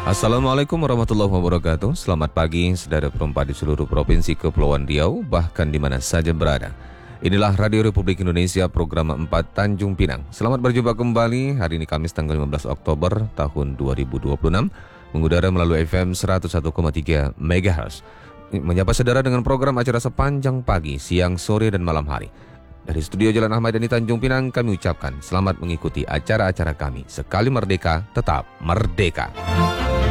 Assalamualaikum warahmatullahi wabarakatuh. Selamat pagi, saudara perempat di seluruh provinsi Kepulauan Riau, bahkan di mana saja berada. Inilah Radio Republik Indonesia, program 4 Tanjung Pinang. Selamat berjumpa kembali hari ini Kamis tanggal 15 Oktober tahun 2026, mengudara melalui FM 101,3 MHz. Menyapa saudara dengan program acara sepanjang pagi, siang, sore, dan malam hari. Dari studio Jalan Ahmad Yani Tanjung Pinang, kami ucapkan selamat mengikuti acara-acara kami. Sekali merdeka, tetap merdeka.